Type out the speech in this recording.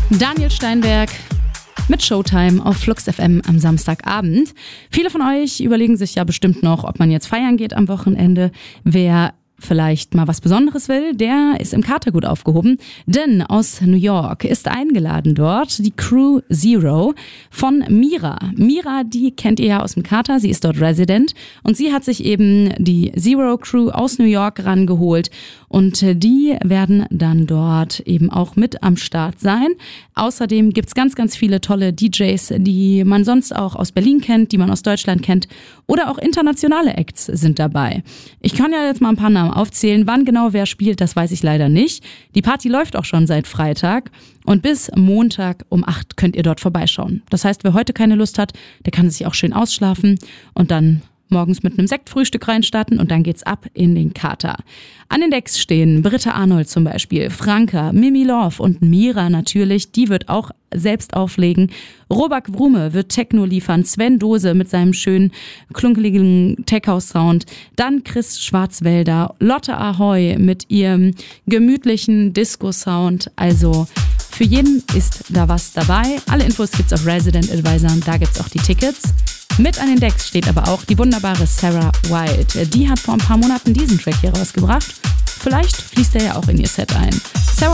Daniel Steinberg mit Showtime auf Flux FM am Samstagabend. Viele von euch überlegen sich ja bestimmt noch, ob man jetzt feiern geht am Wochenende. Wer vielleicht mal was Besonderes will, der ist im Kater gut aufgehoben, denn aus New York ist eingeladen dort die Crew Zero von Mira. Mira, die kennt ihr ja aus dem Kater, sie ist dort Resident und sie hat sich eben die Zero Crew aus New York rangeholt und die werden dann dort eben auch mit am Start sein. Außerdem gibt's ganz, ganz viele tolle DJs, die man sonst auch aus Berlin kennt, die man aus Deutschland kennt oder auch internationale Acts sind dabei. Ich kann ja jetzt mal ein paar Namen aufzählen. Wann genau wer spielt, das weiß ich leider nicht. Die Party läuft auch schon seit Freitag und bis Montag um 8 könnt ihr dort vorbeischauen. Das heißt, wer heute keine Lust hat, der kann sich auch schön ausschlafen und dann morgens mit einem Sektfrühstück reinstarten und dann geht's ab in den Kater. An den Decks stehen Britta Arnold zum Beispiel, Franka, Mimi Love und Mira natürlich, die wird auch selbst auflegen. Robak Wrume wird Techno liefern, Sven Dose mit seinem schönen klunkeligen Tech-House-Sound, dann Chris Schwarzwälder, Lotte Ahoy mit ihrem gemütlichen Disco-Sound, also für jeden ist da was dabei. Alle Infos gibt's auf Resident Advisor und da gibt's auch die Tickets. Mit an den Decks steht aber auch die wunderbare Sarah Wild. Die hat vor ein paar Monaten diesen Track hier rausgebracht. Vielleicht fließt er ja auch in ihr Set ein. Sarah